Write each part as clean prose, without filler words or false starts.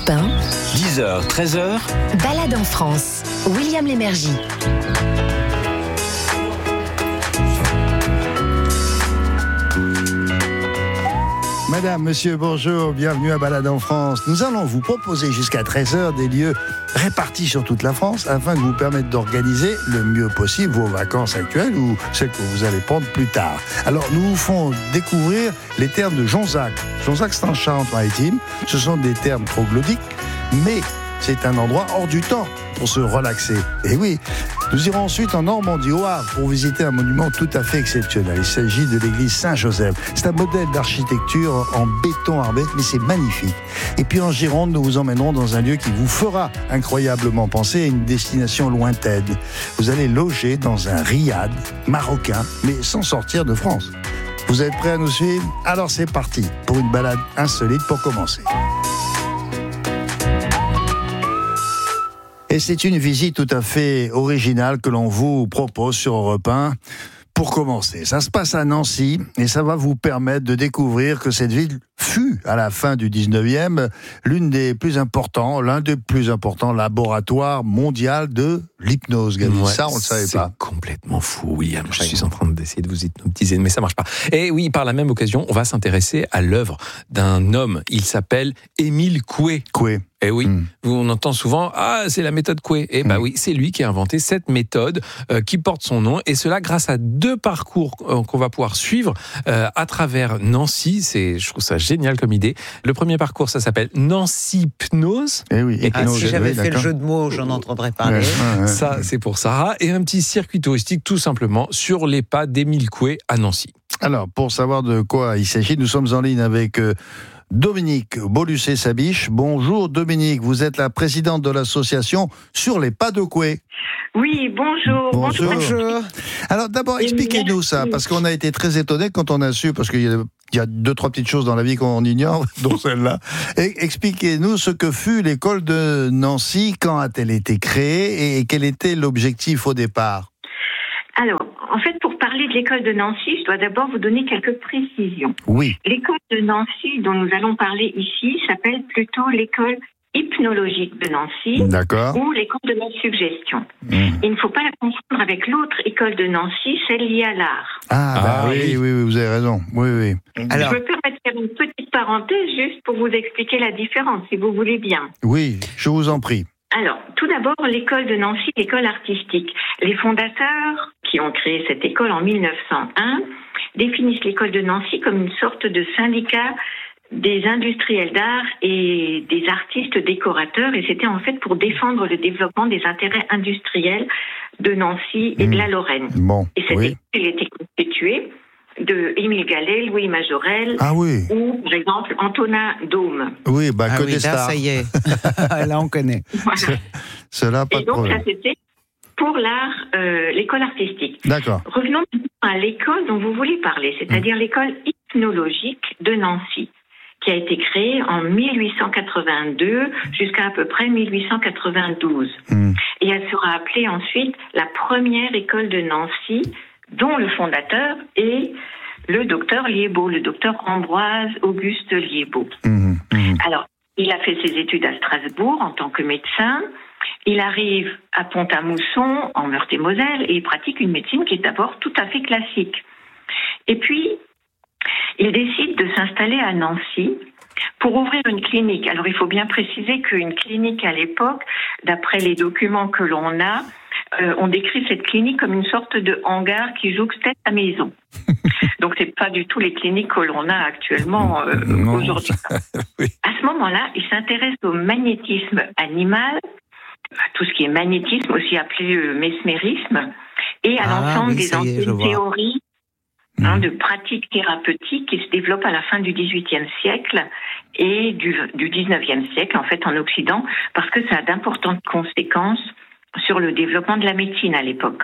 Europe 1. 10h, 13h. Balade en France. William Lémergie. Madame, monsieur, bonjour, bienvenue à Balade en France. Nous allons vous proposer jusqu'à 13h des lieux répartis sur toute la France afin de vous permettre d'organiser le mieux possible vos vacances actuelles ou celles que vous allez prendre plus tard. Alors, nous vous ferons découvrir les termes de Jonzac. Jonzac, c'est en Charente-Maritime. Ce sont des termes troglodytes, mais c'est un endroit hors du temps pour se relaxer. Et oui, nous irons ensuite en Normandie, au Havre, pour visiter un monument tout à fait exceptionnel. Il s'agit de l'église Saint-Joseph. C'est un modèle d'architecture en béton armé, mais c'est magnifique. Et puis en Gironde, nous vous emmènerons dans un lieu qui vous fera incroyablement penser à une destination lointaine. Vous allez loger dans un riad marocain, mais sans sortir de France. Vous êtes prêts à nous suivre ? Alors c'est parti pour une balade insolite pour commencer. Et c'est une visite tout à fait originale que l'on vous propose sur Europe 1. Pour commencer, ça se passe à Nancy et ça va vous permettre de découvrir que cette ville fut, à la fin du 19e, l'un des plus importants laboratoires mondiaux de l'hypnose. Gabi, ça, on ne le savait pas. C'est complètement fou, William. Je suis en train d'essayer de vous hypnotiser, mais ça ne marche pas. Et oui, par la même occasion, on va s'intéresser à l'œuvre d'un homme. Il s'appelle Émile Coué. Coué. Eh oui, on entend souvent « Ah, c'est la méthode Coué ». Eh ben oui, c'est lui qui a inventé cette méthode qui porte son nom, et cela grâce à 2 parcours qu'on va pouvoir suivre à travers Nancy. Je trouve ça génial comme idée. Le premier parcours, ça s'appelle Nancy Hypnose. Eh oui, si j'avais fait le jeu de mots, j'en entendrais parler. Ça, c'est pour Sarah. Et un petit circuit touristique, tout simplement, sur les pas d'Émile Coué à Nancy. Alors, pour savoir de quoi il s'agit, nous sommes en ligne avec Dominique Bollucet-Sabiche. Bonjour Dominique, vous êtes la présidente de l'association Sur les pas de Coué. Oui, bonjour. Bonjour. Alors d'abord, expliquez-nous ça, parce qu'on a été très étonnés quand on a su, parce qu'il y a 2-3 petites choses dans la vie qu'on ignore, dont celle-là. Expliquez-nous ce que fut l'école de Nancy, quand a-t-elle été créée et quel était l'objectif au départ ? Alors, en fait, pour parler de l'école de Nancy, je dois d'abord vous donner quelques précisions. Oui. L'école de Nancy, dont nous allons parler ici, s'appelle plutôt l'école hypnologique de Nancy. D'accord. Ou l'école de la suggestion. Il ne faut pas la confondre avec l'autre école de Nancy, celle liée à l'art. Oui, vous avez raison. Oui. Alors, je me permets de faire une petite parenthèse juste pour vous expliquer la différence, si vous voulez bien. Oui, je vous en prie. Alors, tout d'abord, l'école de Nancy, l'école artistique. Les fondateurs qui ont créé cette école en 1901 définissent l'école de Nancy comme une sorte de syndicat des industriels d'art et des artistes décorateurs, et c'était en fait pour défendre le développement des intérêts industriels de Nancy et de la Lorraine. Bon, et cette école était constituée de Émile Gallet, Louis Majorel, ou par exemple Antonin Daume. Oui, que des stars. Là, ça y est. Là, on connaît. Voilà. Cela, pas et de donc, problème. là, c'était pour l'art, l'école artistique. D'accord. Revenons à l'école dont vous voulez parler, c'est-à-dire l'école hypnologique de Nancy, qui a été créée en 1882 jusqu'à à peu près 1892. Et elle sera appelée ensuite la première école de Nancy, dont le fondateur est le docteur Liébaud, le docteur Ambroise Auguste Liébaud. Alors, il a fait ses études à Strasbourg en tant que médecin. Il arrive à Pont-à-Mousson, en Meurthe-et-Moselle, et il pratique une médecine qui est d'abord tout à fait classique. Et puis, il décide de s'installer à Nancy pour ouvrir une clinique. Alors, il faut bien préciser qu'une clinique à l'époque, d'après les documents que l'on a, on décrit cette clinique comme une sorte de hangar qui jouxtait sa maison. Donc, c'est pas du tout les cliniques que l'on a actuellement aujourd'hui. Oui. À ce moment-là, il s'intéresse au magnétisme animal, à tout ce qui est magnétisme, aussi appelé mesmérisme, et à l'ensemble des anciennes théories de pratiques thérapeutiques qui se développent à la fin du XVIIIe siècle et du XIXe siècle, en fait, en Occident, parce que ça a d'importantes conséquences sur le développement de la médecine à l'époque.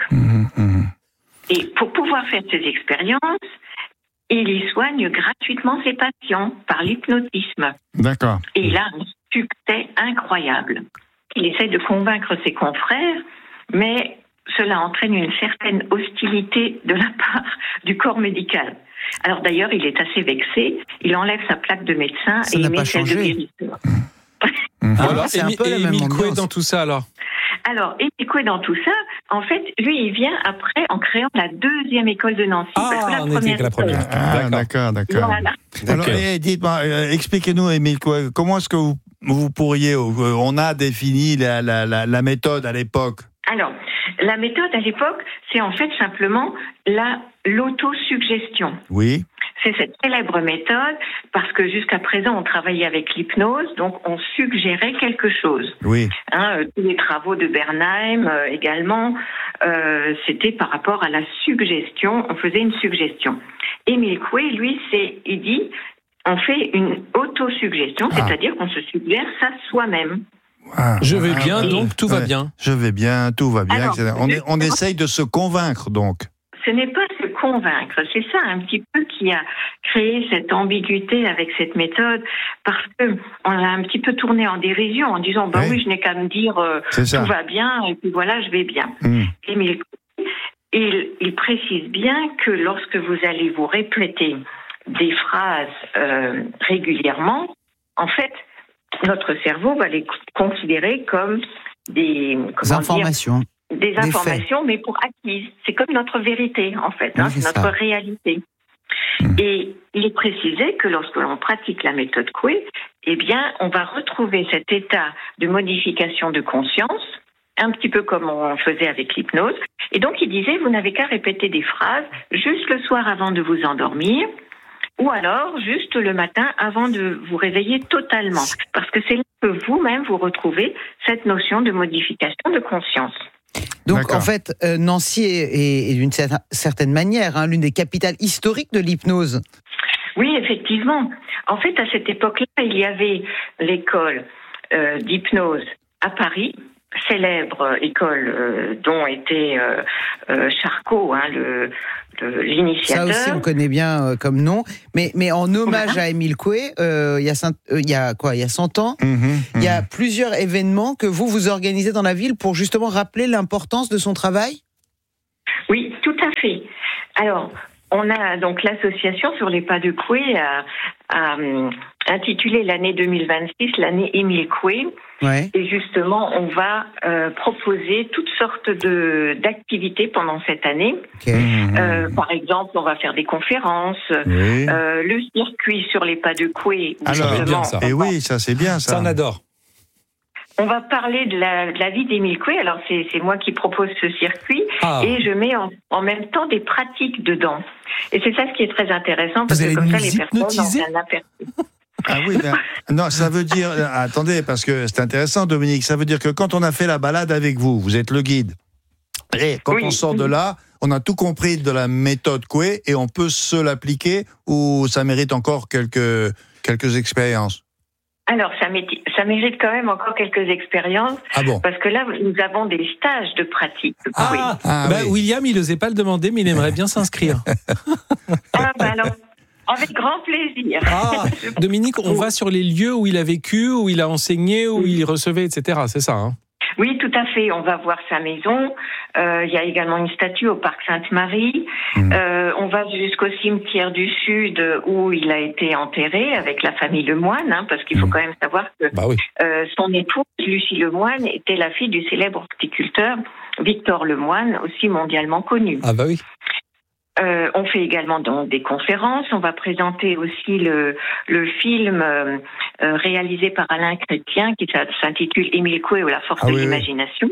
Et pour pouvoir faire ces expériences, il y soigne gratuitement ses patients par l'hypnotisme. D'accord. Et il a un succès incroyable. Il essaie de convaincre ses confrères, mais cela entraîne une certaine hostilité de la part du corps médical. Alors d'ailleurs, il est assez vexé, il enlève sa plaque de médecin et il met celle de guérisseur. Voilà. c'est un peu la même Émile Coué ambiance. dans tout ça, alors. Alors, Émile Coué dans tout ça, en fait, lui, il vient après en créant la deuxième école de Nancy. parce que on était avec la première. Ah, d'accord. Voilà. Alors, dites-moi, expliquez-nous, Émile, comment est-ce que vous pourriez... on a défini la méthode à l'époque. Alors, la méthode à l'époque, c'est en fait simplement l'autosuggestion. Oui. C'est cette célèbre méthode parce que jusqu'à présent, on travaillait avec l'hypnose, donc on suggérait quelque chose. Oui. Tous les travaux de Bernheim également, c'était par rapport à la suggestion, on faisait une suggestion. Émile Coué, lui, il dit, on fait une autosuggestion, c'est-à-dire qu'on se suggère ça soi-même. Je vais bien, donc tout va bien. Je vais bien, tout va bien. Alors, on essaye de se convaincre, donc. Ce n'est pas se convaincre, c'est ça un petit peu qui a créé cette ambiguïté avec cette méthode, parce que on l'a un petit peu tourné en dérision en disant oui, je n'ai qu'à me dire tout va bien et puis voilà, je vais bien. Émile Coué, il précise bien que lorsque vous allez vous répéter des phrases régulièrement, en fait, notre cerveau va les considérer comme des informations. Des informations, mais pour acquises. C'est comme notre vérité, en fait. C'est notre réalité. Et il est précisé que lorsque l'on pratique la méthode Coué, eh bien, on va retrouver cet état de modification de conscience, un petit peu comme on faisait avec l'hypnose. Et donc, il disait, vous n'avez qu'à répéter des phrases juste le soir avant de vous endormir, ou alors juste le matin avant de vous réveiller totalement. Parce que c'est là que vous-même, vous retrouvez cette notion de modification de conscience. Donc, D'accord. en fait, Nancy est d'une certaine manière l'une des capitales historiques de l'hypnose. Oui, effectivement. En fait, à cette époque-là, il y avait l'école d'hypnose à Paris, célèbre école dont était Charcot, l'initiateur. Ça aussi, on connaît bien comme nom. Mais en hommage à Émile Coué, il y a 100 ans, il y a plusieurs événements que vous organisez dans la ville pour justement rappeler l'importance de son travail. Oui, tout à fait. Alors, on a donc l'association Sur les pas de Coué a intitulé l'année 2026 l'année Émile Coué. Ouais. Et justement, on va proposer toutes sortes d'activités pendant cette année. Okay. Par exemple, on va faire des conférences, Oui. le circuit Sur les pas de Coué. Alors, c'est bien, ça. Et oui, ça c'est bien ça. Ça, on adore. On va parler de la vie d'Émile Coué. Alors, c'est moi qui propose ce circuit et je mets en même temps des pratiques dedans. Et c'est ça ce qui est très intéressant parce Vous que allez comme ça, nous les personnes hypnotiser ont un aperçu. Ah oui, non, ça veut dire... attendez, parce que c'est intéressant, Dominique. Ça veut dire que quand on a fait la balade avec vous, vous êtes le guide. Et quand on sort de là, on a tout compris de la méthode Coué et on peut se l'appliquer ou ça mérite encore quelques expériences? Alors, ça mérite quand même encore quelques expériences. Ah bon? Parce que là, nous avons des stages de pratique. Oui. Oui. William, il n'osait pas le demander, mais il aimerait bien s'inscrire. Alors, avec grand plaisir. Dominique, on va sur les lieux où il a vécu, où il a enseigné, où il recevait, etc. C'est ça, hein? Oui, tout à fait. On va voir sa maison. Il y a également une statue au parc Sainte-Marie. On va jusqu'au cimetière du Sud où il a été enterré avec la famille Lemoine, parce qu'il faut quand même savoir que son épouse, Lucie Lemoine, était la fille du célèbre horticulteur Victor Lemoine, aussi mondialement connu. Ah bah oui. On fait également donc des conférences. On va présenter aussi le film réalisé par Alain Chrétien qui s'intitule Émile Coué ou la force de l'imagination.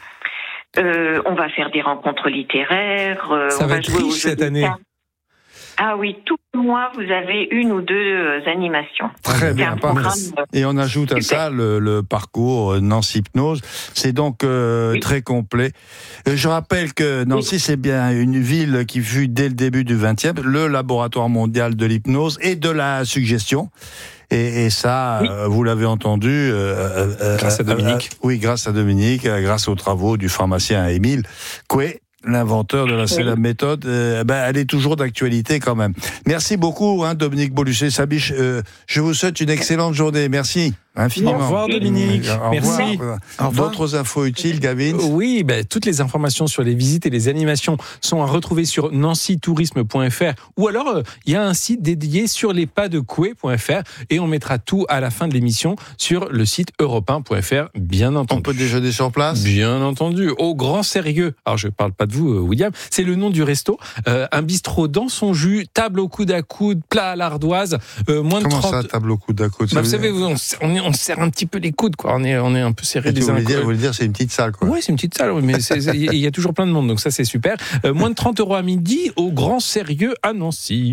On va faire des rencontres littéraires. Ça va être riche cette année. Ah oui, tout le mois, vous avez 1 ou 2 animations. Très bien, parfait. Et on ajoute à ça le parcours Nancy Hypnose. C'est donc très complet. Je rappelle que Nancy, c'est bien une ville qui fut, dès le début du XXe, le laboratoire mondial de l'hypnose et de la suggestion. Et ça, vous l'avez entendu... grâce à Dominique. Oui, grâce à Dominique, grâce aux travaux du pharmacien Émile Coué, l'inventeur de la célèbre méthode. Elle est toujours d'actualité quand même. Merci beaucoup, Dominique Bolluchet-Sabiche. Je vous souhaite une excellente journée. Merci. infiniment. Au revoir, Dominique. Au revoir. Merci. Au revoir. D'autres infos utiles, Gavin? Oui, toutes les informations sur les visites et les animations sont à retrouver sur nancytourisme.fr ou alors il y a un site dédié sur lespas-de-coué.fr et on mettra tout à la fin de l'émission sur le site europe1.fr, bien entendu. On peut déjeuner sur place? Bien entendu, au grand sérieux. Alors je parle pas de vous, William, c'est le nom du resto. Un bistrot dans son jus, table au coude à coude, plat à l'ardoise, moins de 30... Comment ça, table au coude à coude? Vous savez, on serre un petit peu les coudes, quoi. On est un peu serré les uns. Vous voulez dire, c'est une petite salle, quoi. Oui, c'est une petite salle, mais il y a toujours plein de monde, donc ça c'est super. Moins de 30 € à midi, au grand sérieux à Nancy.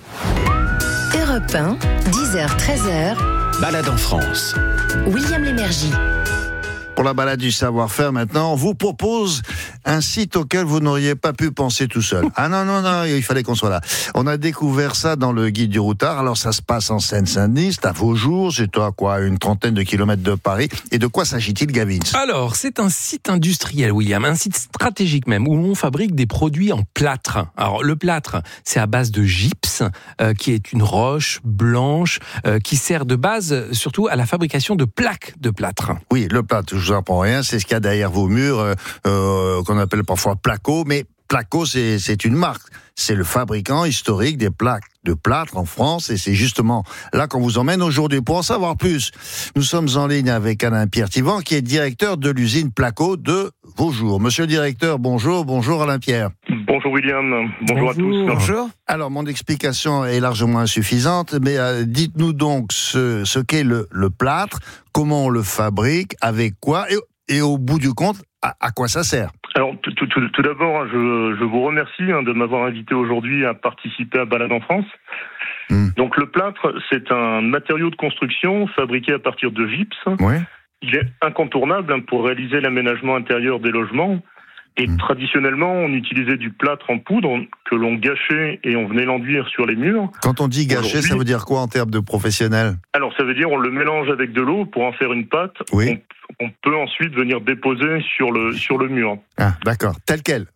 Europe 1, 10h, 13h. Balade en France. William Lémergie. Pour la balade du savoir-faire, maintenant, on vous propose un site auquel vous n'auriez pas pu penser tout seul. Ah non, il fallait qu'on soit là. On a découvert ça dans le guide du routard. Alors, ça se passe en Seine-Saint-Denis, c'est à Vaujours, c'est à une trentaine de kilomètres de Paris. Et de quoi s'agit-il, Gavin? Alors, c'est un site industriel, William, un site stratégique même, où on fabrique des produits en plâtre. Alors, le plâtre, c'est à base de gypse, qui est une roche blanche, qui sert de base, surtout, à la fabrication de plaques de plâtre. Oui, le plâtre, je vous apprends rien, c'est ce qu'il y a derrière vos murs, qu'on appelle parfois Placo, mais Placo, c'est une marque. C'est le fabricant historique des plaques de plâtre en France, et c'est justement là qu'on vous emmène aujourd'hui. Pour en savoir plus, nous sommes en ligne avec Alain-Pierre Thivan, qui est directeur de l'usine Placo de Vaujours. Monsieur le directeur, bonjour Alain-Pierre. Bonjour William, bonjour à tous. Bonjour. Alors, mon explication est largement insuffisante, mais dites-nous donc ce qu'est le plâtre, comment on le fabrique, avec quoi, et au bout du compte, à quoi ça sert? Alors, tout d'abord, je vous remercie de m'avoir invité aujourd'hui à participer à Balade en France. Donc, le plâtre, c'est un matériau de construction fabriqué à partir de gypse. Oui. Il est incontournable pour réaliser l'aménagement intérieur des logements. Et traditionnellement, on utilisait du plâtre en poudre que l'on gâchait et on venait l'enduire sur les murs. Quand on dit gâcher, ça veut dire quoi en termes de professionnel? Alors, ça veut dire on le mélange avec de l'eau pour en faire une pâte. Oui. On peut ensuite venir déposer sur le mur. Ah, d'accord. Tel quel.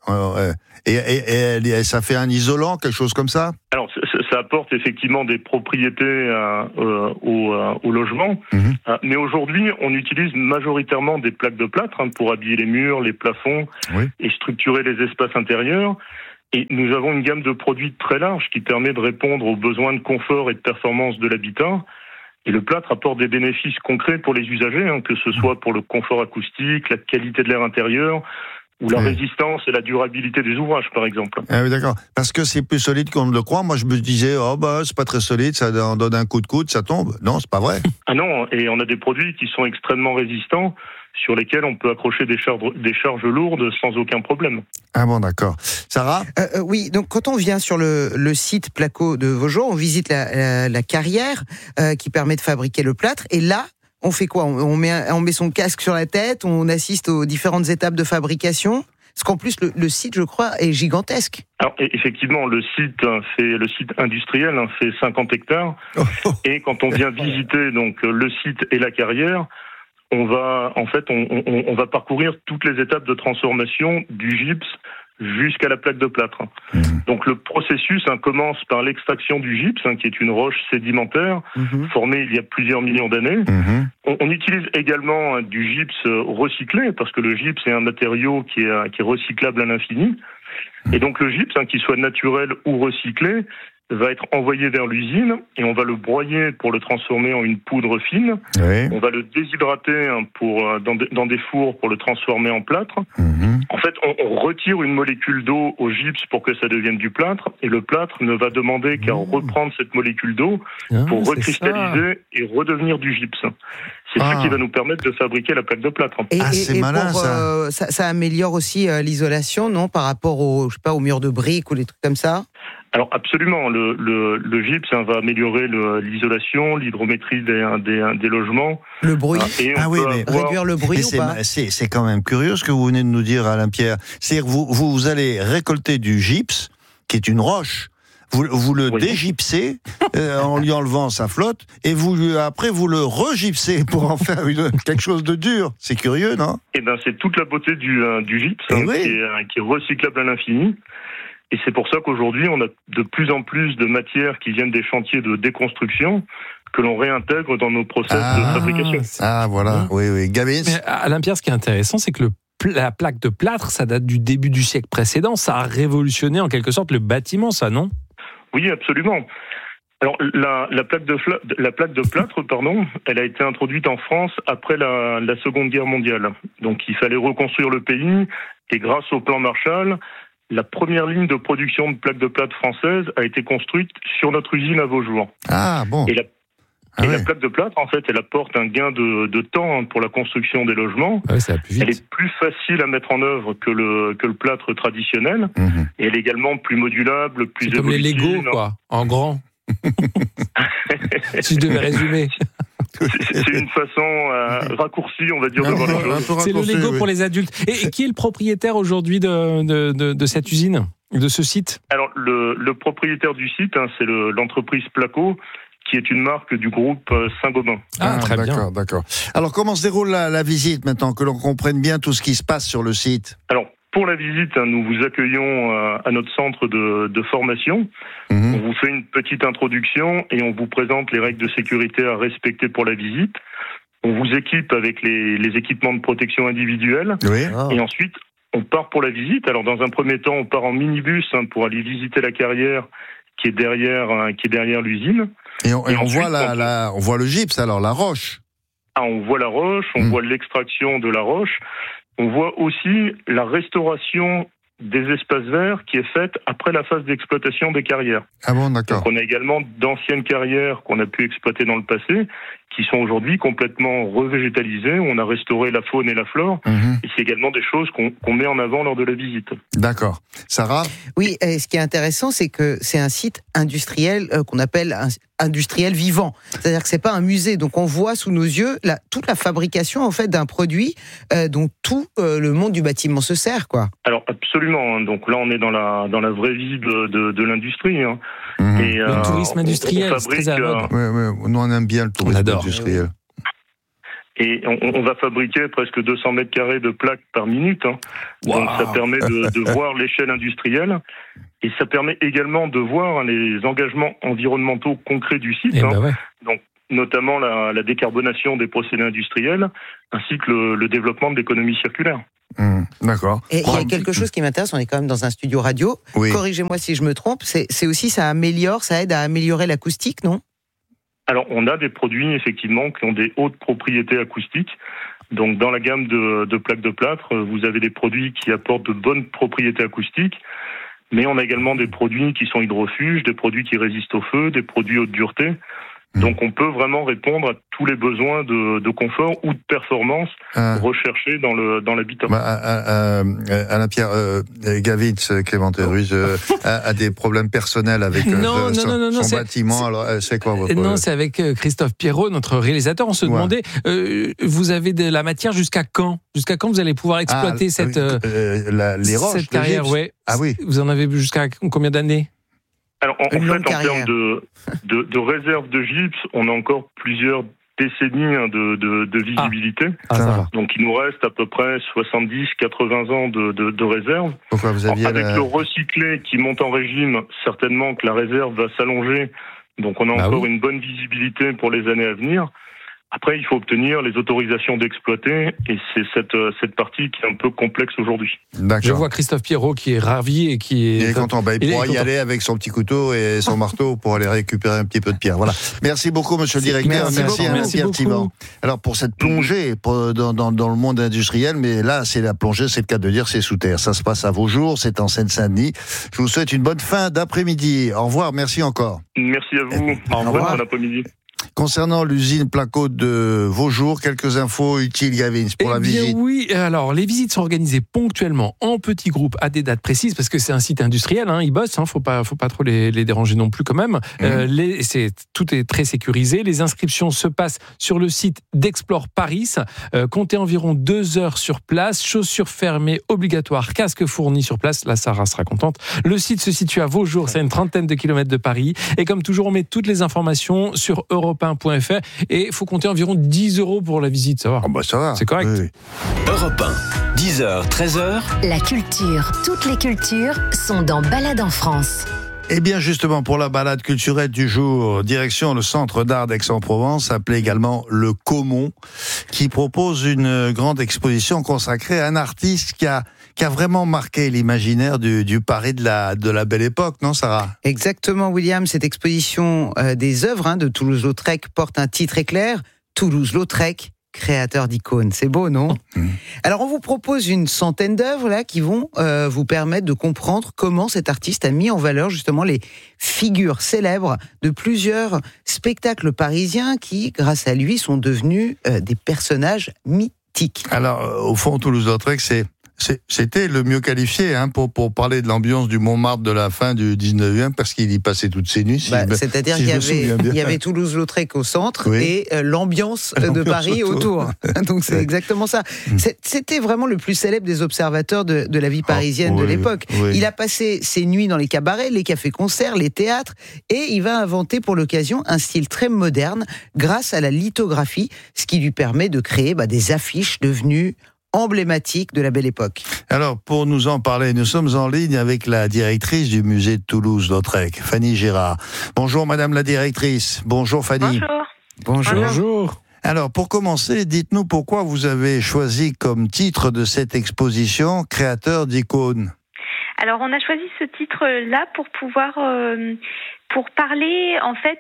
Et ça fait un isolant, quelque chose comme ça? Alors, ça apporte effectivement des propriétés au logement. Mais aujourd'hui, on utilise majoritairement des plaques de plâtre pour habiller les murs, les plafonds et structurer les espaces intérieurs. Et nous avons une gamme de produits très large qui permet de répondre aux besoins de confort et de performance de l'habitat. Et le plâtre apporte des bénéfices concrets pour les usagers, que ce soit pour le confort acoustique, la qualité de l'air intérieur, ou la résistance et la durabilité des ouvrages, par exemple. Ah oui, d'accord. Parce que c'est plus solide qu'on ne le croit. Moi, je me disais, c'est pas très solide, ça donne un coup de coude, ça tombe. Non, c'est pas vrai. Ah non, et on a des produits qui sont extrêmement résistants, sur lesquels on peut accrocher des charges lourdes sans aucun problème. Ah bon, d'accord. Sarah? Oui, donc quand on vient sur le site Placo de Vaujours, on visite la carrière qui permet de fabriquer le plâtre, et là, on fait quoi? On met son casque sur la tête, on assiste aux différentes étapes de fabrication. Parce qu'en plus, le site, je crois, est gigantesque. Alors, effectivement, le site industriel fait 50 hectares. Et quand on vient visiter donc le site et la carrière, on va parcourir toutes les étapes de transformation du gypse jusqu'à la plaque de plâtre. Donc le processus commence par l'extraction du gypse, qui est une roche sédimentaire formée il y a plusieurs millions d'années. On utilise également du gypse recyclé, parce que le gypse est un matériau qui est recyclable à l'infini. Et donc le gypse, qu'il soit naturel ou recyclé, va être envoyé vers l'usine et on va le broyer pour le transformer en une poudre fine. Oui. On va le déshydrater dans des fours pour le transformer en plâtre. En fait, on retire une molécule d'eau au gypse pour que ça devienne du plâtre, et le plâtre ne va demander qu'à reprendre cette molécule d'eau pour recristalliser et redevenir du gypse. C'est ça qui va nous permettre de fabriquer la plaque de plâtre. C'est malin, ça améliore aussi l'isolation, non, par rapport aux murs de briques ou les trucs comme ça? Alors absolument, le gypse va améliorer l'isolation, l'hydrométrie des logements. Le bruit. Réduire le bruit ou pas? C'est quand même curieux ce que vous venez de nous dire, Alain-Pierre. C'est-à-dire que vous allez récolter du gypse, qui est une roche, vous le dégypsez en lui enlevant sa flotte, et après vous le regypsez pour en faire quelque chose de dur. C'est curieux, non? C'est toute la beauté du gypse, qui est recyclable à l'infini. Et c'est pour ça qu'aujourd'hui, on a de plus en plus de matières qui viennent des chantiers de déconstruction, que l'on réintègre dans nos process de fabrication. Ah, voilà, oui. Gavin. Mais Alain Pierre, ce qui est intéressant, c'est que la plaque de plâtre, ça date du début du siècle précédent. Ça a révolutionné en quelque sorte le bâtiment, ça, non ? Oui, absolument. Alors, la plaque de plâtre, elle a été introduite en France après la Seconde Guerre mondiale. Donc, il fallait reconstruire le pays, et grâce au plan Marshall, la première ligne de production de plaques de plâtre française a été construite sur notre usine à Vaujours. Ah, bon. Et la plaque de plâtre, en fait, elle apporte un gain de temps pour la construction des logements. Ouais, ça va plus vite. Elle est plus facile à mettre en œuvre que le plâtre traditionnel. Et elle est également plus modulable, plus c'est comme les évolutive. Lego, quoi, en grand. Si je devais résumer. C'est une façon raccourcie, on va dire, de voir les choses. C'est le Lego pour les adultes. Et qui est le propriétaire aujourd'hui de cette usine, de ce site ? Alors, le propriétaire du site, c'est l'entreprise Placo, qui est une marque du groupe Saint-Gobain. Ah, très bien. D'accord. Alors, comment se déroule la visite maintenant, que l'on comprenne bien tout ce qui se passe sur le site ? Alors, pour la visite, nous vous accueillons à notre centre de formation. On vous fait une petite introduction et on vous présente les règles de sécurité à respecter pour la visite. On vous équipe avec les équipements de protection individuelle. Oui. Et ensuite, on part pour la visite. Alors, dans un premier temps, on part en minibus pour aller visiter la carrière qui est derrière l'usine. Et ensuite, on voit le gypse, alors, la roche. Ah, on voit la roche, on voit l'extraction de la roche. On voit aussi la restauration des espaces verts qui est faite après la phase d'exploitation des carrières. Ah bon, d'accord. Donc on a également d'anciennes carrières qu'on a pu exploiter dans le passé, qui sont aujourd'hui complètement revégétalisées. On a restauré la faune et la flore. Et c'est également des choses qu'on met en avant lors de la visite. D'accord. Sarah ? Oui, et ce qui est intéressant, c'est que c'est un site industriel qu'on appelle industriel vivant. C'est-à-dire que c'est pas un musée. Donc on voit sous nos yeux toute la fabrication en fait d'un produit dont tout le monde du bâtiment se sert, quoi. Alors absolument. Donc là on est dans la vraie vie de l'industrie. Et, le tourisme industriel, c'est très à la mode. Oui, nous on aime bien le tourisme industriel. Et on va fabriquer presque 200 mètres carrés de plaques par minute. Donc ça permet de voir l'échelle industrielle. Et ça permet également de voir les engagements environnementaux concrets du site. Donc notamment la décarbonation des procédés industriels, ainsi que le développement de l'économie circulaire. D'accord. Et il y a quelque chose qui m'intéresse, on est quand même dans un studio radio. Oui. Corrigez-moi si je me trompe, c'est aussi ça aide à améliorer l'acoustique, non ? Alors, on a des produits, effectivement, qui ont des hautes propriétés acoustiques. Donc, dans la gamme de plaques de plâtre, vous avez des produits qui apportent de bonnes propriétés acoustiques, mais on a également des produits qui sont hydrofuges, des produits qui résistent au feu, des produits haute dureté. Donc, on peut vraiment répondre à tous les besoins de confort ou de performance recherchés dans l'habitat. Alain Pierre, Gavitz, Clémenté Ruiz, a des problèmes personnels avec son bâtiment. Alors, c'est quoi votre... Non, c'est avec Christophe Pierrot, notre réalisateur. On se demandait, vous avez de la matière jusqu'à quand ? Jusqu'à quand vous allez pouvoir exploiter les roches, cette carrière, ouais. Ah oui. Vous en avez jusqu'à combien d'années ? Alors, en termes de réserve de gypse, on a encore plusieurs décennies de visibilité. Donc, il nous reste à peu près 70-80 ans de réserve. Pourquoi vous aviez avec le recyclé qui monte en régime, certainement que la réserve va s'allonger. Donc, on a encore une bonne visibilité pour les années à venir. Après, il faut obtenir les autorisations d'exploiter, et c'est cette partie qui est un peu complexe aujourd'hui. D'accord. Je vois Christophe Pierrot qui est ravi et qui est... Il est content. Il pourra y aller avec son petit couteau et son marteau pour aller récupérer un petit peu de pierre. Voilà. Merci beaucoup, monsieur le directeur. Merci Pierre Thiband. Alors, pour cette plongée dans le monde industriel, mais là, c'est la plongée, c'est le cas de dire, c'est sous terre. Ça se passe à Vaujours, c'est en Seine-Saint-Denis. Je vous souhaite une bonne fin d'après-midi. Au revoir, merci encore. Merci à vous. Au revoir, bon après-midi. Concernant l'usine Placo de Vaujours, quelques infos utiles, Gavin, pour la visite. Oui, alors les visites sont organisées ponctuellement en petits groupes à des dates précises parce que c'est un site industriel, ils bossent, faut pas trop les déranger non plus quand même. Tout est très sécurisé. Les inscriptions se passent sur le site d'Explore Paris. Comptez environ 2 heures sur place, chaussures fermées obligatoires, casque fourni sur place. Là, Sarah sera contente. Le site se situe à Vaujours, c'est à une 30aine de kilomètres de Paris. Et comme toujours, on met toutes les informations sur europe1.fr et il faut compter environ 10 € pour la visite, ça va. Ça va. C'est correct. Oui. Europe 1, 10h, 13h. La culture, toutes les cultures sont dans Balade en France. Eh bien justement, pour la balade culturelle du jour, direction le Centre d'art d'Aix-en-Provence, appelé également le Caumont, qui propose une grande exposition consacrée à un artiste qui a vraiment marqué l'imaginaire du Paris de la Belle Époque, non Sarah ? Exactement, William. Cette exposition des œuvres de Toulouse-Lautrec porte un titre éclair, Toulouse-Lautrec, créateur d'icônes. C'est beau, non ? Alors, on vous propose une centaine d'œuvres là qui vont vous permettre de comprendre comment cet artiste a mis en valeur justement les figures célèbres de plusieurs spectacles parisiens qui, grâce à lui, sont devenus des personnages mythiques. Alors, au fond, Toulouse-Lautrec, c'était le mieux qualifié pour parler de l'ambiance du Montmartre de la fin du 19e, parce qu'il y passait toutes ses nuits. C'est-à-dire qu'il y avait Toulouse-Lautrec au centre et l'ambiance de Paris autour. Donc c'est exactement ça. C'était vraiment le plus célèbre des observateurs de la vie parisienne de l'époque. Oui. Il a passé ses nuits dans les cabarets, les cafés-concerts, les théâtres, et il va inventer pour l'occasion un style très moderne grâce à la lithographie, ce qui lui permet de créer des affiches devenues emblématique de la Belle Époque. Alors, pour nous en parler, nous sommes en ligne avec la directrice du musée de Toulouse-Lautrec, Fanny Gérard. Bonjour Madame la directrice. Bonjour Fanny. Bonjour. Bonjour. Alors, pour commencer, dites-nous pourquoi vous avez choisi comme titre de cette exposition « Créateur d'icônes ». Alors, on a choisi ce titre-là pour pouvoir... pour parler en fait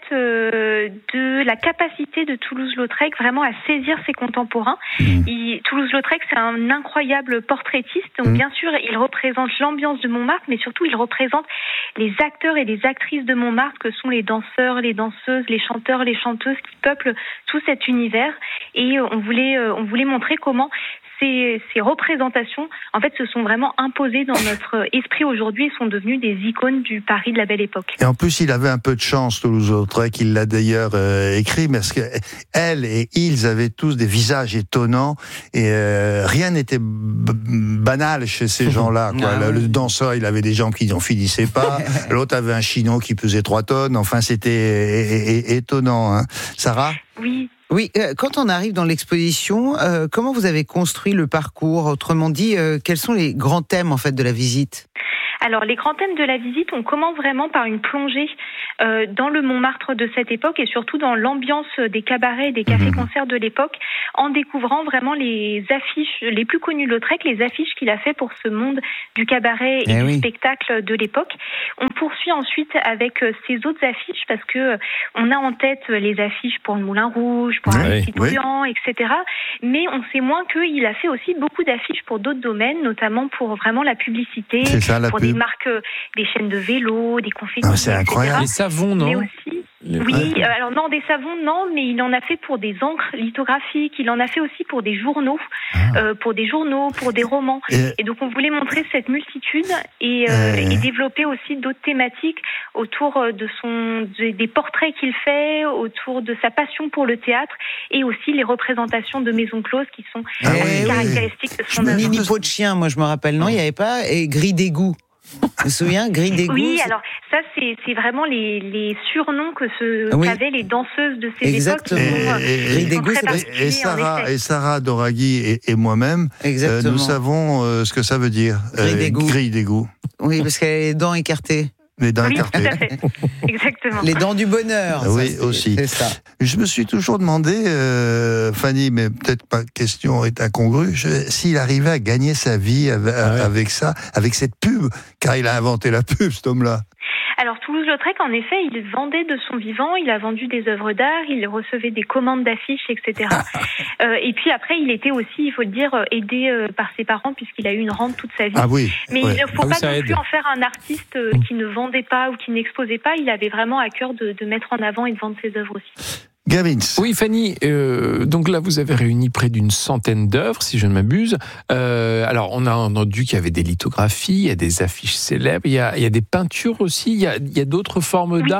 de la capacité de Toulouse-Lautrec vraiment à saisir ses contemporains. Toulouse-Lautrec, c'est un incroyable portraitiste. Donc bien sûr, il représente l'ambiance de Montmartre, mais surtout il représente les acteurs et les actrices de Montmartre, que sont les danseurs, les danseuses, les chanteurs, les chanteuses qui peuplent tout cet univers. Et on voulait montrer comment ces représentations, en fait, se sont vraiment imposées dans notre esprit aujourd'hui et sont devenues des icônes du Paris de la Belle Époque. Et en plus, il avait un peu de chance, Toulouse-Lautrec, il l'a d'ailleurs écrit, parce qu'elle et ils avaient tous des visages étonnants et rien n'était banal chez ces gens-là. Le danseur, il avait des jambes qui n'en finissaient pas, l'autre avait un chignon qui pesait 3 tonnes, enfin, c'était étonnant. Hein. Sarah ? Oui, quand on arrive dans l'exposition, comment vous avez construit le parcours ? Autrement dit, quels sont les grands thèmes en fait de la visite ? Alors, les grands thèmes de la visite, on commence vraiment par une plongée dans le Montmartre de cette époque et surtout dans l'ambiance des cabarets et des cafés-concerts de l'époque, en découvrant vraiment les affiches les plus connues de Lautrec, les affiches qu'il a fait pour ce monde du cabaret et du spectacle de l'époque. On poursuit ensuite avec ces autres affiches parce que on a en tête les affiches pour le Moulin Rouge, pour Aristide Briand, etc. Mais on sait moins qu'il a fait aussi beaucoup d'affiches pour d'autres domaines, notamment pour vraiment la publicité, pour des marques, des chaînes de vélo, des confettis, c'est incroyable. Les savons, non ? Mais aussi, alors non, des savons, non, mais il en a fait pour des encres lithographiques, il en a fait aussi pour des journaux, pour des romans. Et donc on voulait montrer cette multitude et développer aussi d'autres thématiques autour des portraits qu'il fait, autour de sa passion pour le théâtre et aussi les représentations de maisons closes qui sont caractéristiques de son œuvre. Mini pot de chien, moi je me rappelle, non, il n'y avait pas, et Gris d'égout. Tu te souviens, Gris d'égout? Oui, alors ça c'est vraiment les surnoms qu'avaient les danseuses de ces époques. Gris d'égout, et Sarah Doraghi et moi-même, nous savons ce que ça veut dire. Gris d'égout. Oui, parce qu'elle a les dents écartées. Les dents écartées. Tout à fait. Exactement. Les dents du bonheur. Oui, aussi. C'est ça. Je me suis toujours demandé, Fanny, mais peut-être ma question est incongrue, s'il arrivait à gagner sa vie avec ça, avec cette pub, car il a inventé la pub, cet homme-là. Alors Toulouse-Lautrec, en effet, il vendait de son vivant, il a vendu des œuvres d'art, il recevait des commandes d'affiches, etc. Et puis après, il était aussi, il faut le dire, aidé par ses parents puisqu'il a eu une rente toute sa vie. Mais il ne faut pas non plus en faire un artiste qui ne vendait pas ou qui n'exposait pas. Il avait vraiment à cœur de mettre en avant et de vendre ses œuvres aussi. Gavin. Oui, Fanny, donc là, vous avez réuni près d'une centaine d'œuvres, si je ne m'abuse. Alors, on a entendu qu'il y avait des lithographies, il y a des affiches célèbres, il y a des peintures aussi, il y a d'autres formes d'art.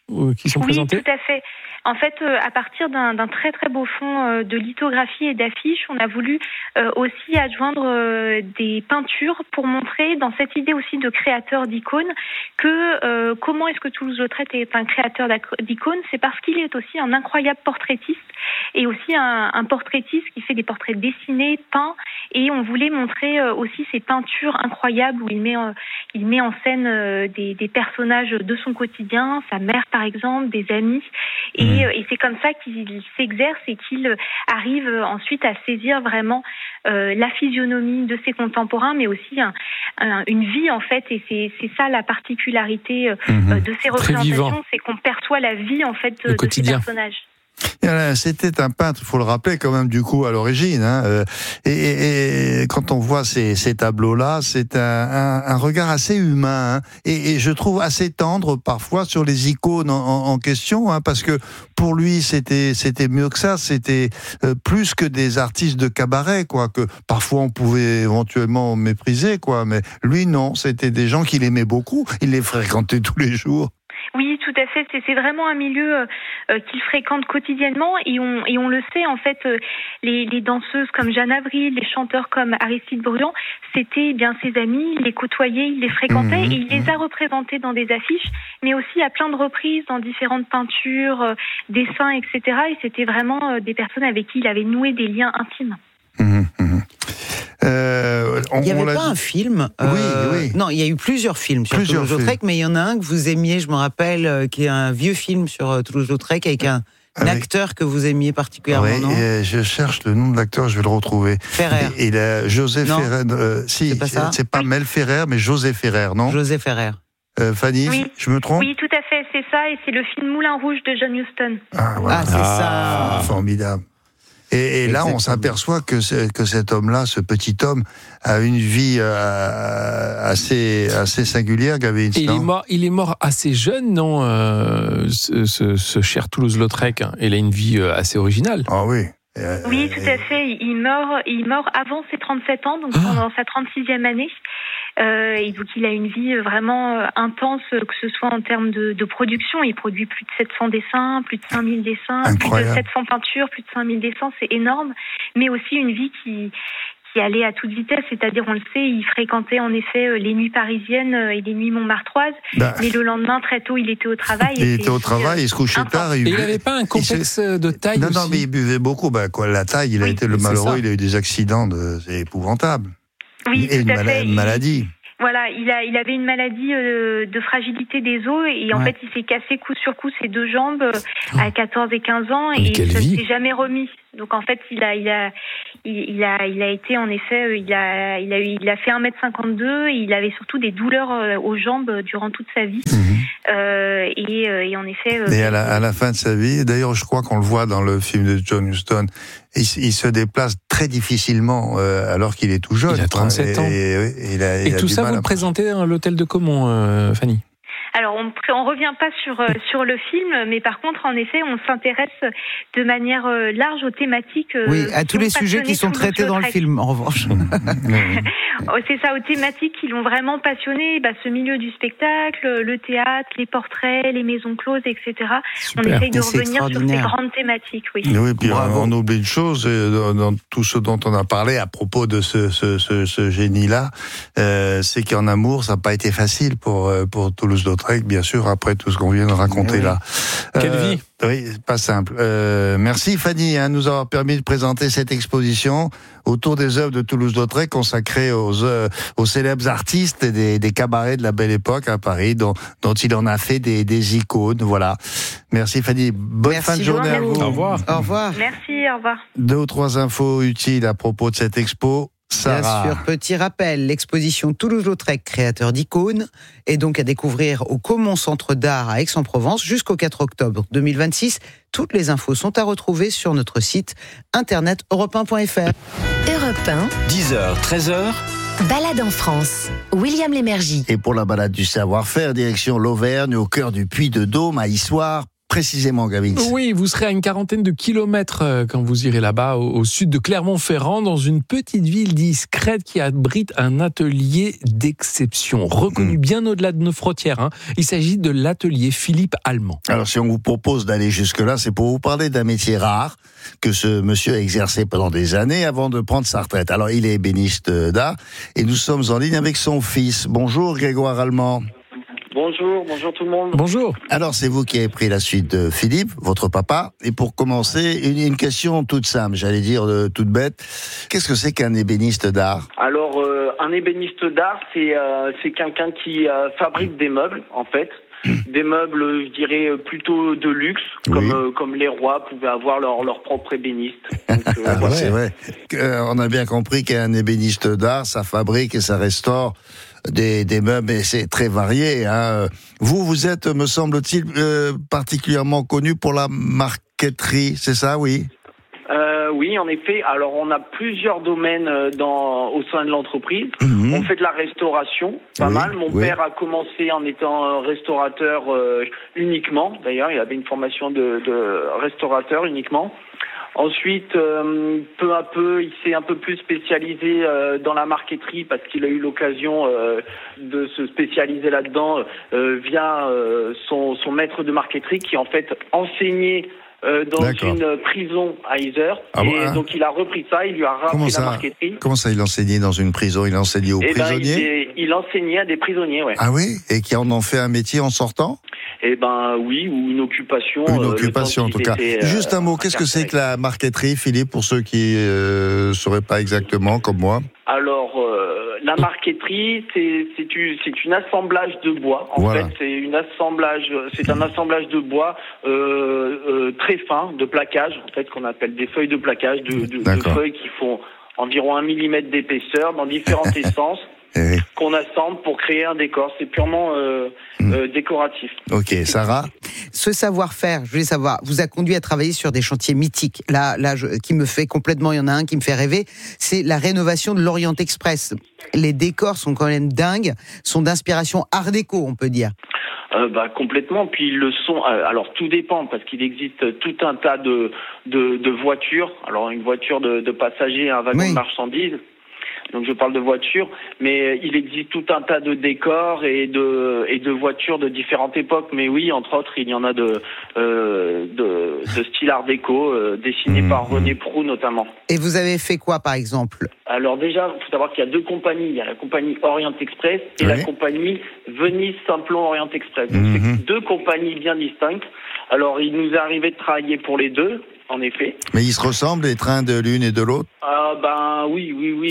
qui sont présentés ? Oui, tout à fait. En fait, à partir d'un très très beau fond de lithographie et d'affiches, on a voulu aussi adjoindre des peintures pour montrer, dans cette idée aussi de créateur d'icônes, que comment est-ce que Toulouse-Lautrec est un créateur d'icônes ? C'est parce qu'il est aussi un incroyable portraitiste et aussi un portraitiste qui fait des portraits dessinés, peints, et on voulait montrer aussi ces peintures incroyables où il met en scène des personnages de son quotidien, sa mère par exemple, des amis, et c'est comme ça qu'il s'exerce et qu'il arrive ensuite à saisir vraiment la physionomie de ses contemporains, mais aussi une vie en fait, et c'est ça la particularité de ces représentations, c'est qu'on perçoit la vie en fait de ces personnages. C'était un peintre, il faut le rappeler quand même du coup à l'origine. Et quand on voit ces tableaux-là, c'est un regard assez humain et je trouve assez tendre parfois sur les icônes en question, parce que pour lui c'était mieux que ça. C'était plus que des artistes de cabaret, quoi, que parfois on pouvait éventuellement mépriser, quoi. Mais lui non, c'était des gens qu'il aimait beaucoup. Il les fréquentait tous les jours. Oui, tout à fait. C'est vraiment un milieu qu'il fréquente quotidiennement et on le sait en fait. Les danseuses comme Jeanne Avril, les chanteurs comme Aristide Bruand, c'était bien ses amis. Il les côtoyait, il les fréquentait et il les a représentés dans des affiches, mais aussi à plein de reprises dans différentes peintures, dessins, etc. Et c'était vraiment des personnes avec qui il avait noué des liens intimes. Il n'y avait pas un film Oui. Non, il y a eu plusieurs films sur Toulouse-Lautrec, mais il y en a un que vous aimiez, je me rappelle, qui est un vieux film sur Toulouse-Lautrec avec un acteur que vous aimiez particulièrement, non ? Je cherche le nom de l'acteur, je vais le retrouver. Ferrer. Il a José Ferrer. C'est pas Mel Ferrer, mais José Ferrer, non ? José Ferrer. Fanny, oui. Je me trompe ? Oui, tout à fait, c'est ça, et c'est le film Moulin Rouge de John Huston. C'est ça. Formidable. Et là, on s'aperçoit que cet homme-là, ce petit homme, a une vie assez singulière, Gavin. Il est mort assez jeune, non, ce cher Toulouse-Lautrec. Il a une vie assez originale. Ah oui. Oui, tout à fait. Il meurt avant ses 37 ans, donc pendant sa 36e année. Et donc il a une vie vraiment intense, que ce soit en termes de production. Il produit plus de 700 dessins, plus de 5000 dessins, Incroyable. Plus de 700 peintures, plus de 5000 dessins, c'est énorme. Mais aussi une vie qui allait à toute vitesse, c'est-à-dire, on le sait, il fréquentait en effet les nuits parisiennes et les nuits montmartroises, mais le lendemain, très tôt, il était au travail. Il était au travail, il se couchait tard. Et il n'avait pas un complexe de taille aussi. Non, mais il buvait beaucoup. La taille, il a été le malheureux, il a eu des accidents, c'est épouvantable. Oui, et tout à fait. Une maladie. Voilà, il avait une maladie de fragilité des os et en fait il s'est cassé coup sur coup ses deux jambes à 14 et 15 ans et ça ne s'est jamais remis. Donc en fait il a été en effet il a fait 1m52 et il avait surtout des douleurs aux jambes durant toute sa vie. Et en effet et à la fin de sa vie, d'ailleurs je crois qu'on le voit dans le film de John Huston, il se déplace très difficilement alors qu'il est tout jeune. Il a 37 ans. Et tout ça vous le présentez à l'hôtel de Caumont, Fanny ? Alors, on revient pas sur le film, mais par contre, en effet, on s'intéresse de manière large aux thématiques. Oui, à tous les sujets qui sont traités dans le film, en revanche. C'est ça, aux thématiques qui l'ont vraiment passionné, ce milieu du spectacle, le théâtre, les portraits, les maisons closes, etc. Super. On essaye de revenir sur ces grandes thématiques, oui. Oui, puis on oublie une chose, dans tout ce dont on a parlé à propos de ce génie-là, c'est qu'en amour, ça n'a pas été facile pour Toulouse-Lautrec, bien sûr, après tout ce qu'on vient de raconter là. Quelle vie! Oui, pas simple. Merci Fanny, nous avoir permis de présenter cette exposition autour des œuvres de Toulouse-Lautrec consacrées aux célèbres artistes et des cabarets de la belle époque à Paris, dont il en a fait des icônes. Voilà. Merci Fanny. Bonne fin de journée à vous. Au revoir. Au revoir. Merci, au revoir. 2 ou 3 infos utiles à propos de cette expo. Sarah. Bien sûr, petit rappel, l'exposition Toulouse-Lautrec, créateur d'icônes, est donc à découvrir au Caumont Centre d'Art à Aix-en-Provence jusqu'au 4 octobre 2026. Toutes les infos sont à retrouver sur notre site internet europe1.fr. Europe 1, 10h, 13h. Balade en France. William Lémergie. Et pour la balade du savoir-faire, direction l'Auvergne, au cœur du Puy-de-Dôme, à Issoire, précisément, Gavin? Oui, vous serez à une quarantaine de kilomètres quand vous irez là-bas, au sud de Clermont-Ferrand, dans une petite ville discrète qui abrite un atelier d'exception, reconnu bien au-delà de nos frontières. Hein. Il s'agit de l'atelier Philippe Allemand. Alors, si on vous propose d'aller jusque-là, c'est pour vous parler d'un métier rare que ce monsieur a exercé pendant des années avant de prendre sa retraite. Alors, il est ébéniste d'art et nous sommes en ligne avec son fils. Bonjour, Grégoire Allemand. Bonjour tout le monde. Bonjour. Alors, c'est vous qui avez pris la suite de Philippe, votre papa. Et pour commencer, une question toute simple, j'allais dire toute bête. Qu'est-ce que c'est qu'un ébéniste d'art? Alors, un ébéniste d'art, c'est quelqu'un qui fabrique des meubles, en fait. Des meubles, je dirais, plutôt de luxe, comme les rois pouvaient avoir leur propre ébéniste. Donc, voilà. C'est vrai. On a bien compris qu'un ébéniste d'art, ça fabrique et ça restaure des meubles, et c'est très varié. Hein. Vous êtes, me semble-t-il, particulièrement connu pour la marqueterie, c'est ça, oui? Oui, en effet. Alors, on a plusieurs domaines au sein de l'entreprise. On fait de la restauration, pas mal. Mon père a commencé en étant restaurateur uniquement. D'ailleurs, il avait une formation de restaurateur uniquement. Ensuite, peu à peu, il s'est un peu plus spécialisé dans la marqueterie parce qu'il a eu l'occasion de se spécialiser là-dedans via son maître de marqueterie qui, en fait, enseignait dans une prison à Yzeure. Donc, il a repris ça, il lui a rappris la marqueterie. Comment ça, il enseignait dans une prison? Il enseignait aux prisonniers? Il enseignait à des prisonniers, ouais. Ah oui? Et qui en ont fait un métier en sortant? Oui, ou une occupation. Une occupation, en tout cas. Juste un mot, qu'est-ce que c'est que la marqueterie, Philippe, pour ceux qui ne sauraient pas exactement, comme moi? Alors, la marqueterie, c'est un assemblage de bois. En fait, c'est un assemblage de bois très fin, de plaquage, en fait, qu'on appelle des feuilles de plaquage, de feuilles qui font environ 1 millimètre d'épaisseur dans différentes essences. Qu'on assemble pour créer un décor. C'est purement décoratif. Ok, Sarah? Ce savoir-faire, je voulais savoir, vous a conduit à travailler sur des chantiers mythiques. Là, qui me fait complètement, il y en a un qui me fait rêver, c'est la rénovation de l'Orient Express. Les décors sont quand même dingues, sont d'inspiration art déco, on peut dire. Complètement. Puis ils le sont. Alors tout dépend parce qu'il existe tout un tas de voitures. Alors une voiture de passagers, un wagon de marchandises. Donc je parle de voitures, mais il existe tout un tas de décors et de voitures de différentes époques. Mais oui, entre autres, il y en a de style art déco, dessiné par René Proux notamment. Et vous avez fait quoi, par exemple? Alors déjà, il faut savoir qu'il y a 2 compagnies. Il y a la compagnie Orient Express et la compagnie Venise Simplon Orient Express. Donc c'est 2 compagnies bien distinctes. Alors il nous est arrivé de travailler pour les 2. En effet. Mais ils se ressemblent, les trains de l'une et de l'autre? Oui.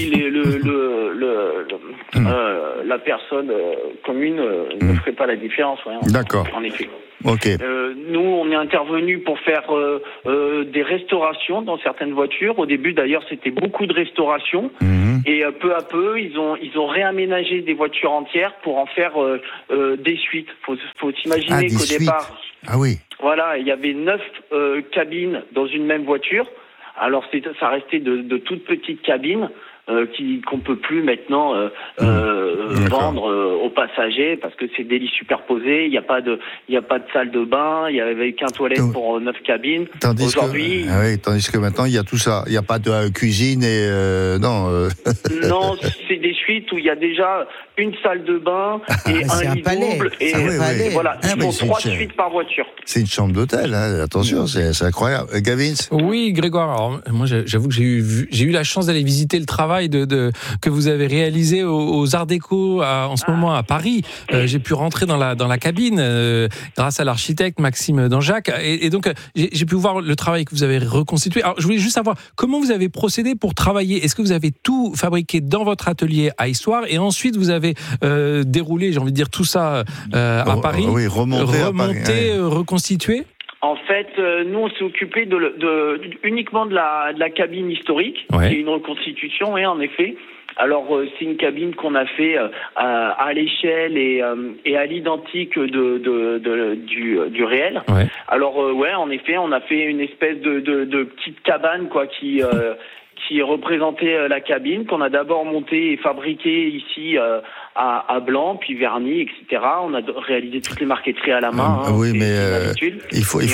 La personne commune ne ferait pas la différence. Ouais, d'accord. En effet. Ok. Nous, on est intervenu pour faire des restaurations dans certaines voitures. Au début, d'ailleurs, c'était beaucoup de restauration. Et peu à peu, ils ont réaménagé des voitures entières pour en faire des suites. Faut s'imaginer qu'au départ... Ah oui. Voilà, il y avait 9 cabines dans une même voiture. Alors ça restait de toutes petites cabines qu'on peut plus maintenant vendre aux passagers parce que c'est des lits superposés. Il y a pas de salle de bain. Il y avait qu'un toilette pour 9 cabines. Aujourd'hui, tandis que maintenant il y a tout ça. Il n'y a pas de cuisine et non. Non, c'est des suites où il y a déjà une salle de bain et un lit double et voilà. Il faut 3 suites par voiture. C'est une chambre d'hôtel. Hein. Attention, c'est incroyable. Gavin? Oui, Grégoire. Alors, moi, j'avoue que j'ai eu la chance d'aller visiter le travail que vous avez réalisé aux Arts Déco en ce moment à Paris. J'ai pu rentrer dans la cabine grâce à l'architecte Maxime Danjac et donc j'ai pu voir le travail que vous avez reconstitué. Alors je voulais juste savoir comment vous avez procédé pour travailler. Est-ce que vous avez tout fabriqué dans votre atelier à Histoire et ensuite vous avez déroulé, j'ai envie de dire, tout ça à Paris, remonté, reconstitué? En fait, nous, on s'est occupé uniquement de la cabine historique, qui est une reconstitution, en effet. Alors, c'est une cabine qu'on a fait à l'échelle et à l'identique du réel. Ouais. Alors, en effet, on a fait une espèce de petite cabane, qui représentait la cabine, qu'on a d'abord montée et fabriquée ici à blanc, puis vernis, etc. On a réalisé toutes les marqueteries à la main. Oui, mais il faut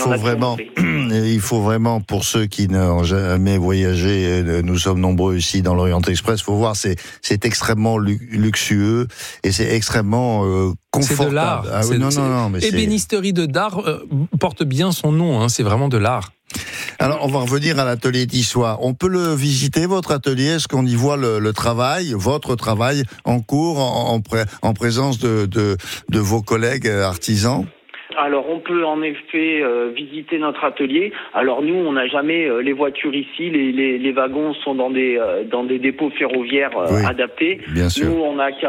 vraiment, pour ceux qui n'ont jamais voyagé, nous sommes nombreux ici dans l'Orient Express, faut voir, c'est extrêmement luxueux et c'est extrêmement confortable. C'est de l'art. Ah, oui, non, mais Ébénisterie de Dard porte bien son nom, c'est vraiment de l'art. Alors, on va revenir à l'atelier d'Issoire. On peut le visiter, votre atelier? Est-ce qu'on y voit le travail, votre travail en cours, en présence de vos collègues artisans? Alors, on peut en effet visiter notre atelier. Alors, nous, on n'a jamais les voitures ici. Les wagons sont dans des dépôts ferroviaires adaptés. Bien sûr. Nous, on n'a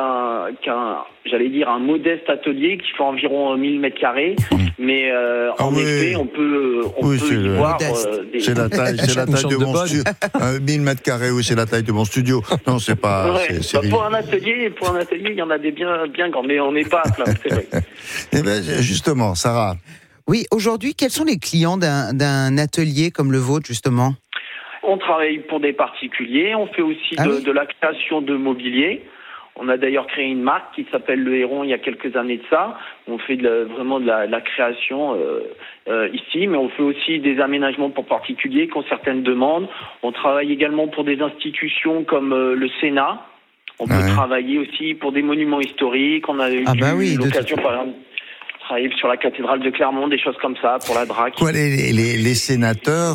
un modeste atelier qui fait environ 1000 mètres carrés. Mais effet, on peut y voir c'est la taille de mon studio. 1000 mètres carrés, oui, c'est la taille de mon studio. Non, c'est pas. Pour un atelier, il y en a des bien grands, mais on n'est pas à plein, c'est vrai. Eh ben, justement, Sarah. Oui, aujourd'hui, quels sont les clients d'un atelier comme le vôtre, justement? On travaille pour des particuliers, on fait aussi de la création de mobilier. On a d'ailleurs créé une marque qui s'appelle Le Héron il y a quelques années de ça. On fait vraiment de la création ici, mais on fait aussi des aménagements pour particuliers qui ont certaines demandes. On travaille également pour des institutions comme le Sénat. On peut travailler aussi pour des monuments historiques. On a eu l'occasion, par exemple, de travailler sur la cathédrale de Clermont, des choses comme ça, pour la DRAC. Quoi, les sénateurs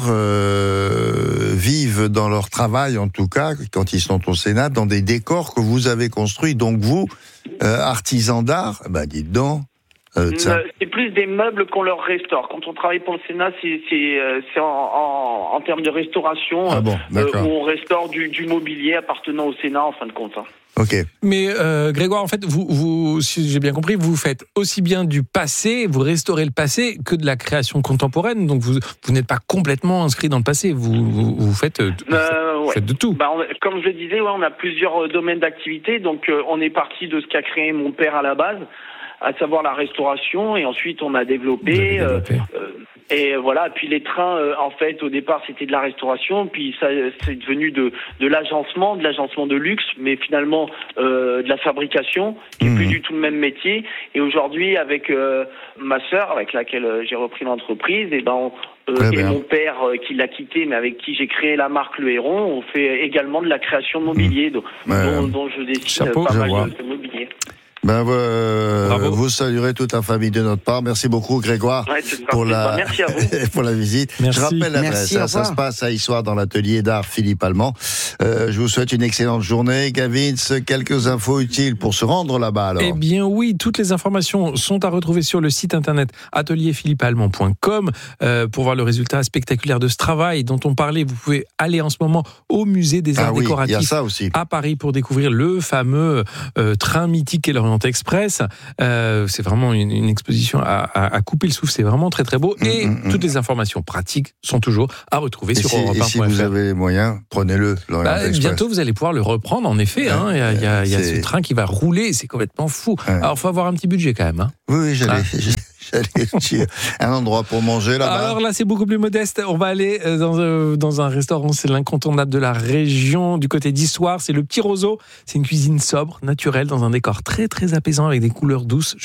vivent dans leur travail, en tout cas, quand ils sont au Sénat, dans des décors que vous avez construits. Donc vous, artisans d'art, dites donc. C'est plus des meubles qu'on leur restaure. Quand on travaille pour le Sénat, c'est en termes de restauration, où on restaure du mobilier appartenant au Sénat, en fin de compte. Ok. Mais Grégoire, en fait, vous, si j'ai bien compris, vous faites aussi bien du passé, vous restaurez le passé, que de la création contemporaine. Donc vous n'êtes pas complètement inscrit dans le passé. Vous faites, faites de tout. Comme je le disais, on a plusieurs domaines d'activité. Donc on est parti de ce qu'a créé mon père à la base, à savoir la restauration, et ensuite on a développé. Et voilà, puis les trains, en fait, au départ, c'était de la restauration, puis ça, c'est devenu de l'agencement de luxe, mais finalement de la fabrication, qui est plus du tout le même métier. Et aujourd'hui, avec ma sœur, avec laquelle j'ai repris l'entreprise, et mon père qui l'a quitté, mais avec qui j'ai créé la marque Le Héron, on fait également de la création de mobilier, dont je dessine pas mal de mobilier. Vous saluerez toute la famille de notre part. Merci beaucoup, Grégoire, merci à vous. pour la visite. Merci. Je rappelle l'adresse. Ça se passe à Issoire dans l'atelier d'art Philippe Allemand. Je vous souhaite une excellente journée. Gavin, quelques infos utiles pour se rendre là-bas, alors? Eh bien oui, toutes les informations sont à retrouver sur le site internet atelierphilippeallemand.com pour voir le résultat spectaculaire de ce travail dont on parlait. Vous pouvez aller en ce moment au musée des arts décoratifs, il y a ça aussi, à Paris, pour découvrir le fameux train mythique qu'est l'Orient Express. C'est vraiment une exposition à couper le souffle. C'est vraiment très très beau. Et toutes les informations pratiques sont toujours à retrouver sur Europe 1.fr. Et si vous avez les moyens, prenez-le, l'Orient Express. Bientôt, vous allez pouvoir le reprendre, en effet. Il y a ce train qui va rouler. C'est complètement fou. Alors, il faut avoir un petit budget quand même. Oui, j'allais dire un endroit pour manger là-bas. Alors là, c'est beaucoup plus modeste. On va aller dans un restaurant, c'est l'incontournable de la région, du côté d'Issoire. C'est le Petit Roseau. C'est une cuisine sobre, naturelle, dans un décor très très apaisant avec des couleurs douces.